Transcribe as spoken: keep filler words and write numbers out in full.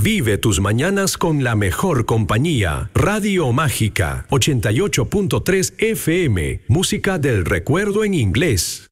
Vive tus mañanas con la mejor compañía. Radio Mágica, ochenta y ocho punto tres F M. Música del recuerdo en inglés.